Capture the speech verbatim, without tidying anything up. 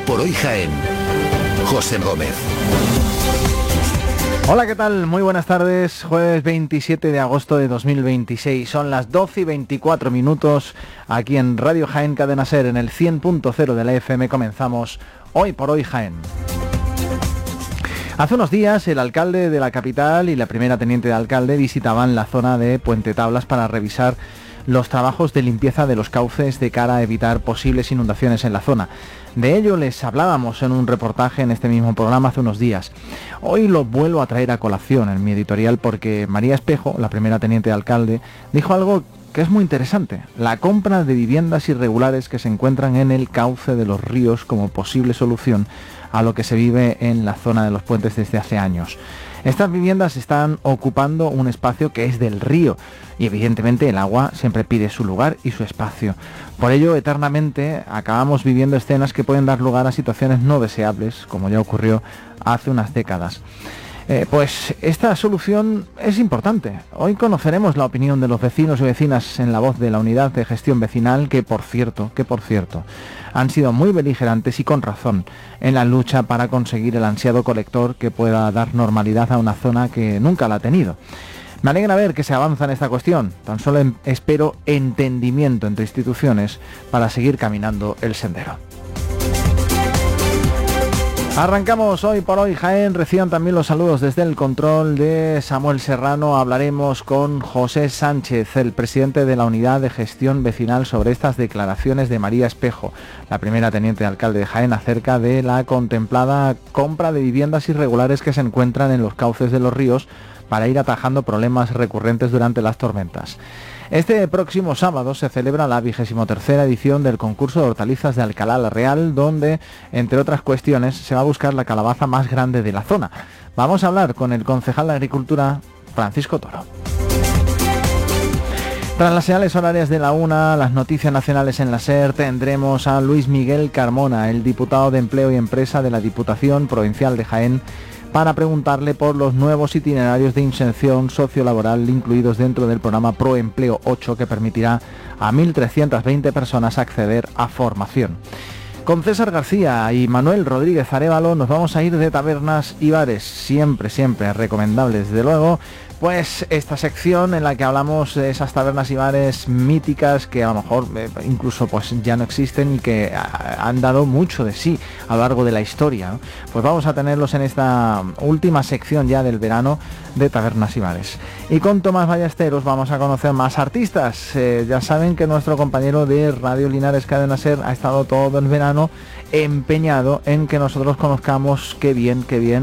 por Hoy Jaén. José Gómez. Hola, ¿qué tal? Muy buenas tardes. Jueves veintisiete de agosto de dos mil veintiséis. Son las doce y veinticuatro minutos aquí en Radio Jaén Cadena Ser, en el cien punto cero de la F M. Comenzamos Hoy por Hoy Jaén. Hace unos días el alcalde de la capital y la primera teniente de alcalde visitaban la zona de Puente Tablas para revisar los trabajos de limpieza de los cauces de cara a evitar posibles inundaciones en la zona. De ello les hablábamos en un reportaje en este mismo programa hace unos días. Hoy lo vuelvo a traer a colación en mi editorial porque María Espejo, la primera teniente de alcalde, dijo algo que es muy interesante: la compra de viviendas irregulares que se encuentran en el cauce de los ríos como posible solución a lo que se vive en la zona de los puentes desde hace años. Estas viviendas están ocupando un espacio que es del río y evidentemente el agua siempre pide su lugar y su espacio. Por ello, eternamente acabamos viviendo escenas que pueden dar lugar a situaciones no deseables, como ya ocurrió hace unas décadas. Eh, pues esta solución es importante. Hoy conoceremos la opinión de los vecinos y vecinas en la voz de la Unidad de Gestión Vecinal, que por cierto, que por cierto, han sido muy beligerantes y con razón en la lucha para conseguir el ansiado colector que pueda dar normalidad a una zona que nunca la ha tenido. Me alegra ver que se avanza en esta cuestión. Tan solo em- espero entendimiento entre instituciones para seguir caminando el sendero. Arrancamos Hoy por Hoy Jaén. Reciban también los saludos desde el control de Samuel Serrano. Hablaremos con José Sánchez, el presidente de la Unidad de Gestión Vecinal, sobre estas declaraciones de María Espejo, la primera teniente de alcalde de Jaén, acerca de la contemplada compra de viviendas irregulares que se encuentran en los cauces de los ríos para ir atajando problemas recurrentes durante las tormentas. Este próximo sábado se celebra la vigésimo tercera edición del concurso de hortalizas de Alcalá la Real, donde, entre otras cuestiones, se va a buscar la calabaza más grande de la zona. Vamos a hablar con el concejal de Agricultura, Francisco Toro. Tras las señales horarias de la una, las noticias nacionales en la SER, tendremos a Luis Miguel Carmona, el diputado de Empleo y Empresa de la Diputación Provincial de Jaén, para preguntarle por los nuevos itinerarios de inserción sociolaboral incluidos dentro del programa Proempleo ocho, que permitirá a mil trescientas veinte personas acceder a formación. Con César García y Manuel Rodríguez Arévalo nos vamos a ir de tabernas y bares, siempre, siempre recomendables, desde luego, pues esta sección en la que hablamos de esas tabernas y bares míticas que a lo mejor eh, incluso pues ya no existen y que a, han dado mucho de sí a lo largo de la historia, ¿no? Pues vamos a tenerlos en esta última sección ya del verano de tabernas y bares. Y con Tomás Ballesteros vamos a conocer más artistas. Eh, ya saben que nuestro compañero de Radio Linares Cadena Ser ha estado todo el verano empeñado en que nosotros conozcamos qué bien, qué bien